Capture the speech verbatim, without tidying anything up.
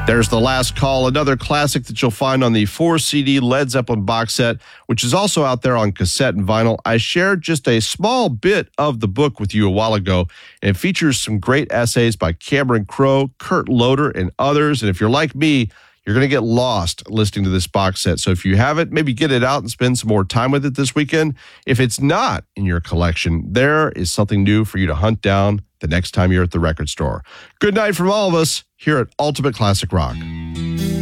There's The Last Call, another classic that you'll find on the four C D Led Zeppelin box set, which is also out there on cassette and vinyl. I shared just a small bit of the book with you a while ago, and it features some great essays by Cameron Crowe, Kurt Loder, and others. And if you're like me, you're going to get lost listening to this box set. So if you have it, maybe get it out and spend some more time with it this weekend. If it's not in your collection, there is something new for you to hunt down the next time you're at the record store. Good night from all of us here at Ultimate Classic Rock.